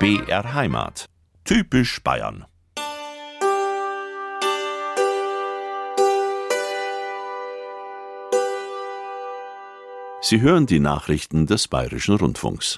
BR Heimat. Typisch Bayern. Sie hören die Nachrichten des Bayerischen Rundfunks.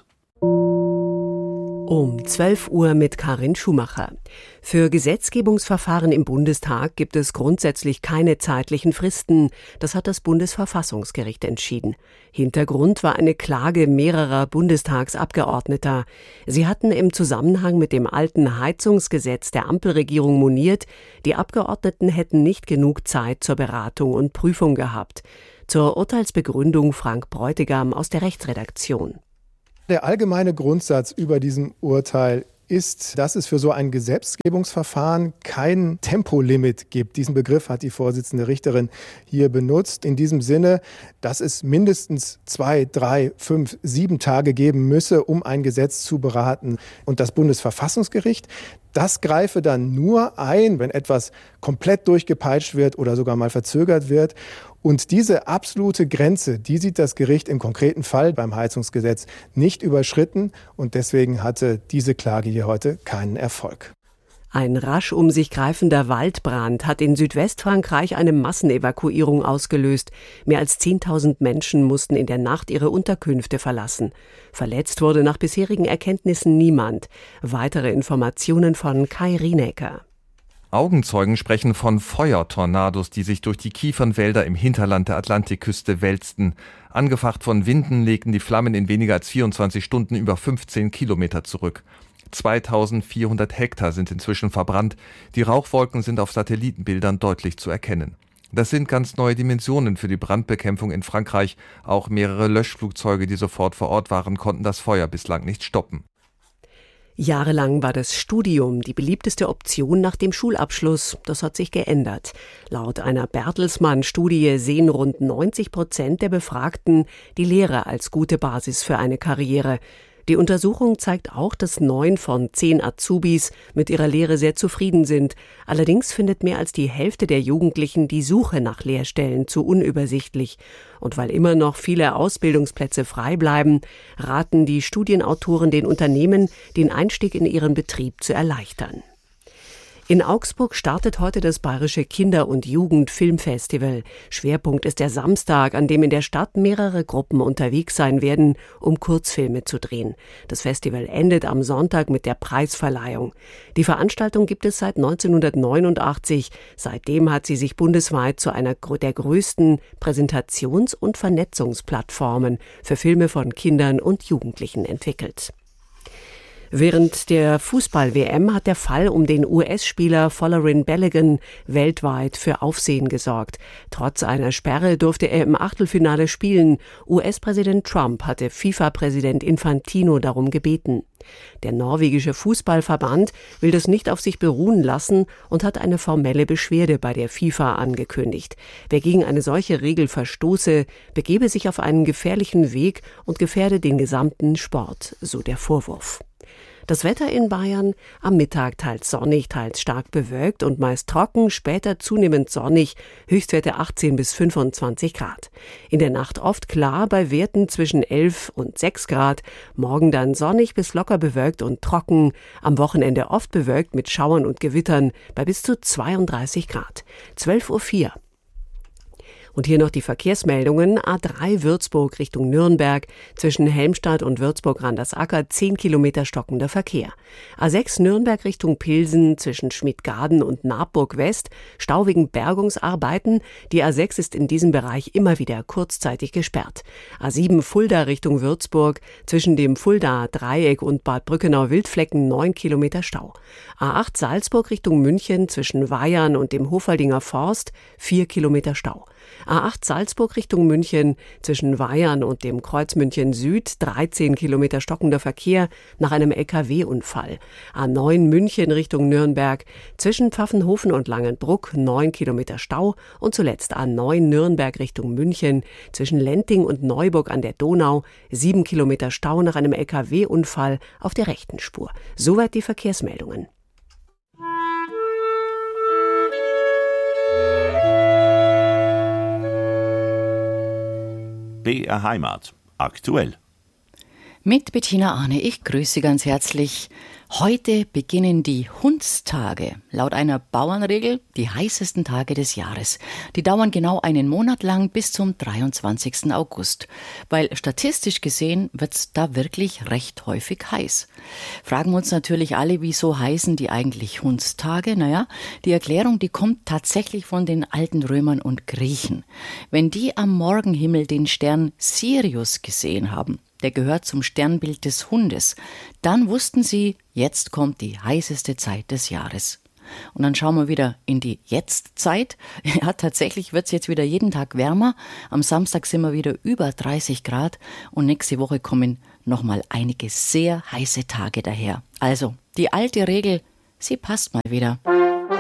Um 12 Uhr mit Karin Schumacher. Für Gesetzgebungsverfahren im Bundestag gibt es grundsätzlich keine zeitlichen Fristen. Das hat das Bundesverfassungsgericht entschieden. Hintergrund war eine Klage mehrerer Bundestagsabgeordneter. Sie hatten im Zusammenhang mit dem alten Heizungsgesetz der Ampelregierung moniert, die Abgeordneten hätten nicht genug Zeit zur Beratung und Prüfung gehabt. Zur Urteilsbegründung Frank Bräutigam aus der Rechtsredaktion. Der allgemeine Grundsatz über diesem Urteil ist, dass es für so ein Gesetzgebungsverfahren kein Tempolimit gibt. Diesen Begriff hat die Vorsitzende Richterin hier benutzt. In diesem Sinne, dass es mindestens 2, 3, 5, 7 Tage geben müsse, um ein Gesetz zu beraten. Und das Bundesverfassungsgericht, das greife dann nur ein, wenn etwas komplett durchgepeitscht wird oder sogar mal verzögert wird. Und diese absolute Grenze, die sieht das Gericht im konkreten Fall beim Heizungsgesetz nicht überschritten. Und deswegen hatte diese Klage hier heute keinen Erfolg. Ein rasch um sich greifender Waldbrand hat in Südwestfrankreich eine Massenevakuierung ausgelöst. Mehr als 10.000 Menschen mussten in der Nacht ihre Unterkünfte verlassen. Verletzt wurde nach bisherigen Erkenntnissen niemand. Weitere Informationen von Kai Rienecker. Augenzeugen sprechen von Feuertornados, die sich durch die Kiefernwälder im Hinterland der Atlantikküste wälzten. Angefacht von Winden legten die Flammen in weniger als 24 Stunden über 15 Kilometer zurück. 2400 Hektar sind inzwischen verbrannt. Die Rauchwolken sind auf Satellitenbildern deutlich zu erkennen. Das sind ganz neue Dimensionen für die Brandbekämpfung in Frankreich. Auch mehrere Löschflugzeuge, die sofort vor Ort waren, konnten das Feuer bislang nicht stoppen. Jahrelang war das Studium die beliebteste Option nach dem Schulabschluss. Das hat sich geändert. Laut einer Bertelsmann-Studie sehen rund 90% der Befragten die Lehre als gute Basis für eine Karriere. Die Untersuchung zeigt auch, dass 9 von 10 Azubis mit ihrer Lehre sehr zufrieden sind. Allerdings findet mehr als die Hälfte der Jugendlichen die Suche nach Lehrstellen zu unübersichtlich. Und weil immer noch viele Ausbildungsplätze frei bleiben, raten die Studienautoren den Unternehmen, den Einstieg in ihren Betrieb zu erleichtern. In Augsburg startet heute das Bayerische Kinder- und Jugendfilmfestival. Schwerpunkt ist der Samstag, an dem in der Stadt mehrere Gruppen unterwegs sein werden, um Kurzfilme zu drehen. Das Festival endet am Sonntag mit der Preisverleihung. Die Veranstaltung gibt es seit 1989. Seitdem hat sie sich bundesweit zu einer der größten Präsentations- und Vernetzungsplattformen für Filme von Kindern und Jugendlichen entwickelt. Während der Fußball-WM hat der Fall um den US-Spieler Folarin Balogun weltweit für Aufsehen gesorgt. Trotz einer Sperre durfte er im Achtelfinale spielen. US-Präsident Trump hatte FIFA-Präsident Infantino darum gebeten. Der norwegische Fußballverband will das nicht auf sich beruhen lassen und hat eine formelle Beschwerde bei der FIFA angekündigt. Wer gegen eine solche Regel verstoße, begebe sich auf einen gefährlichen Weg und gefährde den gesamten Sport, so der Vorwurf. Das Wetter in Bayern: am Mittag teils sonnig, teils stark bewölkt und meist trocken, später zunehmend sonnig, Höchstwerte 18 bis 25 Grad. In der Nacht oft klar bei Werten zwischen 11 und 6 Grad, morgen dann sonnig bis locker bewölkt und trocken, am Wochenende oft bewölkt mit Schauern und Gewittern bei bis zu 32 Grad. 12:04 Uhr. Und hier noch die Verkehrsmeldungen. A3 Würzburg Richtung Nürnberg, zwischen Helmstadt und Würzburg-Randersacker 10 Kilometer stockender Verkehr. A6 Nürnberg Richtung Pilsen, zwischen Schmidgaden und Nabburg West, Stau wegen Bergungsarbeiten. Die A6 ist in diesem Bereich immer wieder kurzzeitig gesperrt. A7 Fulda Richtung Würzburg, zwischen dem Fuldaer Dreieck und Bad Brückenau-Wildflecken 9 Kilometer Stau. A8 Salzburg Richtung München, zwischen Weyarn und dem Hofaldinger Forst 4 Kilometer Stau. A8 Salzburg Richtung München, zwischen Weyarn und dem Kreuz München Süd 13 Kilometer stockender Verkehr nach einem LKW-Unfall. A9 München Richtung Nürnberg, zwischen Pfaffenhofen und Langenbruck 9 Kilometer Stau und zuletzt A9 Nürnberg Richtung München, zwischen Lenting und Neuburg an der Donau 7 Kilometer Stau nach einem LKW-Unfall auf der rechten Spur. Soweit die Verkehrsmeldungen. BR Heimat. Aktuell. Mit Bettina Arne, ich grüße Sie ganz herzlich. Heute beginnen die Hundstage. Laut einer Bauernregel die heißesten Tage des Jahres. Die dauern genau einen Monat lang bis zum 23. August. Weil statistisch gesehen wird's da wirklich recht häufig heiß. Fragen wir uns natürlich alle, wieso heißen die eigentlich Hundstage? Naja, die Erklärung, die kommt tatsächlich von den alten Römern und Griechen. Wenn die am Morgenhimmel den Stern Sirius gesehen haben, der gehört zum Sternbild des Hundes, dann wussten sie, jetzt kommt die heißeste Zeit des Jahres. Und dann schauen wir wieder in die Jetztzeit. Ja, tatsächlich wird es jetzt wieder jeden Tag wärmer. Am Samstag sind wir wieder über 30 Grad und nächste Woche kommen nochmal einige sehr heiße Tage daher. Also, die alte Regel, sie passt mal wieder.